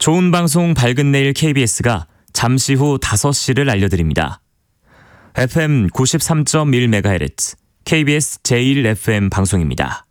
좋은 방송 밝은 내일 KBS가 잠시 후 5시를 알려드립니다. FM 93.1MHz KBS 제1 FM 방송입니다.